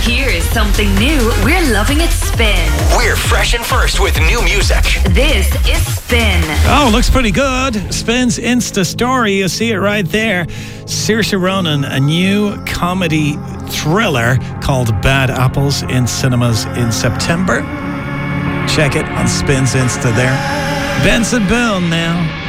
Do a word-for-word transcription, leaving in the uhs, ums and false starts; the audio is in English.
Here is something new we're loving at Spin. We're fresh and first with new music. This is Spin. Oh, looks pretty good. Spin's Insta story, you see it right there. Saoirse Ronan, a new comedy thriller called Bad Apples in cinemas in September. Check it on Spin's Insta there. Benson Boone now.